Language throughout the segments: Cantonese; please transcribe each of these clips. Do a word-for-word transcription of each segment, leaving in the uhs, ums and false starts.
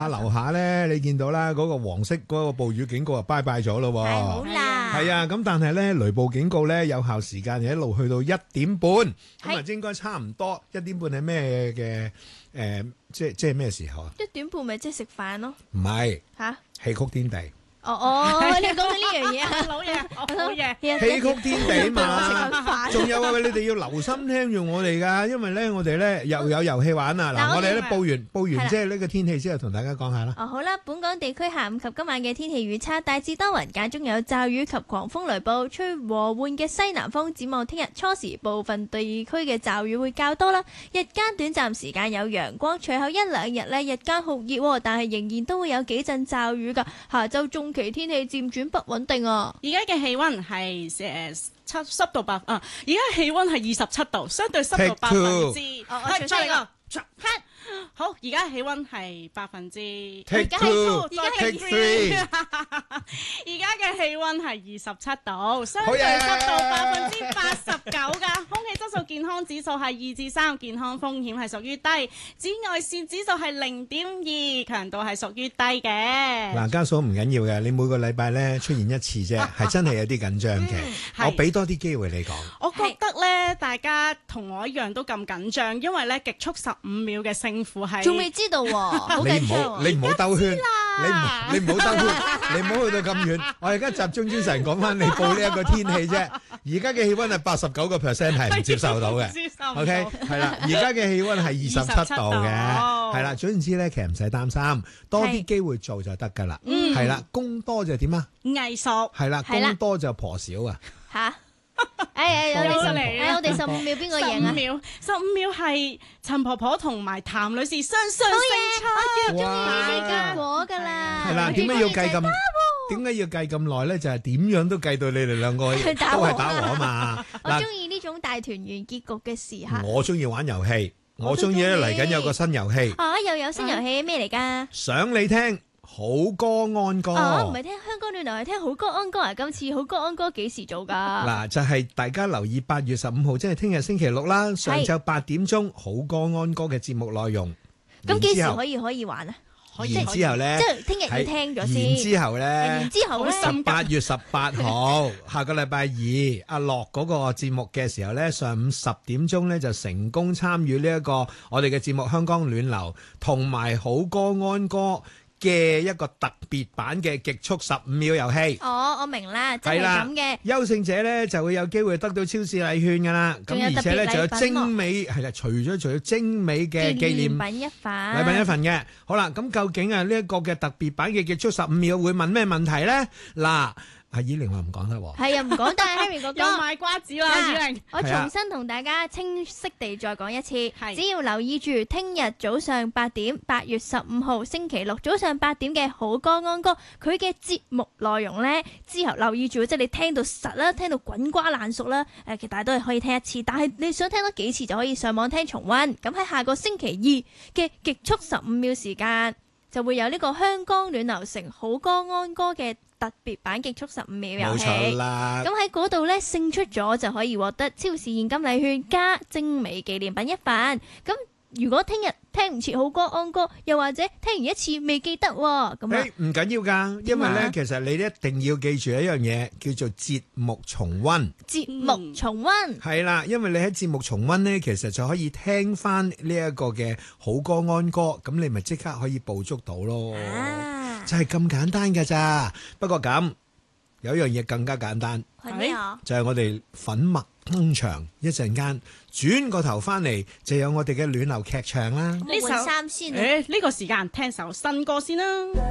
啊，樓下咧，你見到啦，嗰個黃色嗰個暴雨警告就拜拜咗咯喎。 係好啦。 係啊，咁但係咧雷暴警告咧有效時間係一路去到一點半，咁啊係應該差唔多。一點半係咩嘅？誒，即係即係咩時候啊？ 一點半咪即係食飯咯。 唔係吓？ 戲曲天地。 哦哦，你講緊呢樣嘢啊， 老嘢，好嘢。 戲曲天地嘛， 食緊飯仲有啊！喂，你哋要留心聽住我哋噶，因為咧我哋咧又有遊戲玩啊！嗱， 嗱我哋咧我哋報完報係啦完即係呢個天氣之後，同大家講下啦。 哦，好啦，本港地區下午及今晚嘅天氣預測大致多雲，間中有驟雨及狂風雷暴，吹和緩嘅西南風。展望聽日初時部分地區嘅驟雨會較多啦，日間短暫時間有陽光，隨後一兩日呢，日間酷熱喎，但係仍然都會有幾陣驟雨㗎。下週中期天氣漸轉不穩定啊！ 而家嘅氣温係誒七濕度百啊，而家氣温係二十七度，相對濕度百分之， 哦我重新係再嚟嚟個，好，而家氣温係百分之 Take 而家 two， 而家係 take three。 而家嘅氣温係二十七度，相好嘢對濕度百分之八十九噶，空氣質素健康指數係二至三，健康風險係屬於低，紫外線指數係零點二，強度係屬於低嘅。 嗱，家嫂唔緊要嘅，你每個禮拜咧出現一次啫，係真係有啲緊張嘅。 係我俾多啲機會你講。 我覺得咧，大家同我一樣都咁緊張，因為咧極速十五秒嘅勝負係仲未知道喎，好你唔好緊張喎。 你唔好兜圈，你唔你唔好兜圈，你唔好去到咁遠。我而家集中精神講翻你報呢一個天氣啫。而家嘅氣温係八十九個 percent 係唔接受到嘅。 接受唔到 OK，係啦，而家嘅氣温係二十七度嘅， 度係啦。總言之咧，其實唔使擔心，多啲機會做就得㗎啦。 嗯係啦，工多就點啊？ 藝術係啦， 係啦工多就婆少啊。 吓？誒誒，我哋十， 又嚟啦誒我哋十五秒邊個十贏啊？ 五秒，十五秒係陳婆婆同埋譚女士雙雙好勝出。 嘢，我最中意呢啲結果㗎啦。 係啦，點解要計咁？點解要計咁耐咧？就係點樣都計到你哋兩個都係打和啊嘛。 我中意呢種大團圓結局嘅時刻。 我中意玩遊戲，我我都中意咧鍾意嚟緊有個新遊戲， 啊，又有新遊戲咩嚟㗎？ 想你聽好歌安歌。 啊，唔係聽香港暖流，係聽好歌安歌啊！今次好歌安歌幾時做㗎？ 嗱，就係大家留意八月十五號，即係聽日星期六啦，上晝八點鐘好歌安歌嘅節目內容。 咁幾時然之後可以可以玩啊？ 可以然之後咧即，係聽日要聽咗先。 然之後咧然。之後咧， 好心八月十八號，下個禮拜二，阿樂嗰個節目嘅時候呢，上午十點鐘呢，就成功參與呢一個我哋嘅節目《香港暖流》同埋好歌安歌嘅一個特別版嘅極速十五秒遊戲。 哦，我明啦，就係咁嘅。 優勝者呢就會有機會得到超市禮券噶啦，咁仲有而且呢， 特別禮品喎就有精美係啦，除咗仲有精美嘅紀念品一份， 禮品一份嘅。好啦，咁究竟啊呢一個嘅特別版嘅極速十五秒會問咩問題呢？嗱，阿以玲話唔講得喎。 係啊，唔講得啊，Harry 哥哥。 又賣瓜子啦， 嗱子玲。 我重新同大家清晰地再講一次， 係只要留意住聽日早上八點，八月十五號星期六早上八點嘅好歌安歌，佢嘅節目內容呢，之後留意住，即係你聽到實啦，聽到滾瓜爛熟啦，誒，其實大家都係可以聽一次，但係你想聽多幾次就可以上網聽重溫。咁喺下個星期二嘅極速十五秒時間，就會有呢個香江暖流城好歌安歌嘅特別版極速十五秒遊戲。 冇錯啦咁。喺嗰度呢，勝出咗就可以獲得超市現金禮券加精美紀念品一份。咁如果聽日聽唔切好歌安歌，又或者聽完一次未記得喎，咁啊誒唔緊要㗎，因為點啊咧其實你一定要記住一樣嘢，叫做節目重溫。 節目重溫。 係啦，因為你喺節目重溫咧，其實就可以聽翻呢一個嘅好歌安歌，咁你咪即刻可以捕捉到咯。 啊， 就係咁簡單㗎咋。不過咁有一樣嘢更加簡單， 係咩啊？ 就係我哋粉墨登場，一陣間轉個頭翻嚟就有我哋嘅暖流劇場啦。 咁我換衫先啊！ 誒，呢個時間聽首新歌先啦。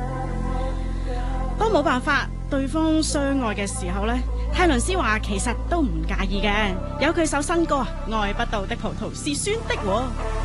當冇辦法對方相愛嘅時候呢，泰倫斯話其實都唔介意嘅，有佢首新歌啊，愛不到的葡萄是酸的喎。